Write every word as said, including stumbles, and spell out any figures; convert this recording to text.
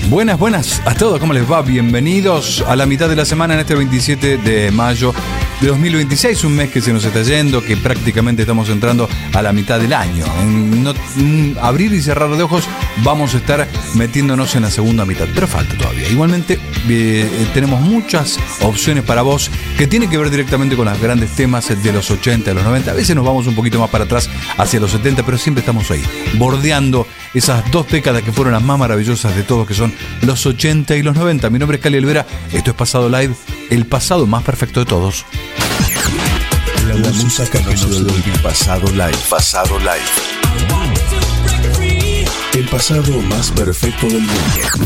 Buenas, buenas a todos, ¿cómo les va? Bienvenidos a la mitad de la semana en este veintisiete de mayo de dos mil veintiséis, un mes que se nos está yendo, que prácticamente estamos entrando a la mitad del año. En no, en abrir y cerrar de ojos vamos a estar metiéndonos en la segunda mitad, pero falta todavía. Igualmente eh, tenemos muchas opciones para vos que tienen que ver directamente con los grandes temas de los ochenta, de los noventa. A veces nos vamos un poquito más para atrás hacia los setenta, pero siempre estamos ahí, bordeando esas dos décadas que fueron las más maravillosas de todos, que son los ochenta y los noventa. Mi nombre es Cali Olvera, esto es Pasado Live, el pasado más perfecto de todos. La, la música que nos devuelve el pasado live. Pasado live. El pasado más perfecto del mundo.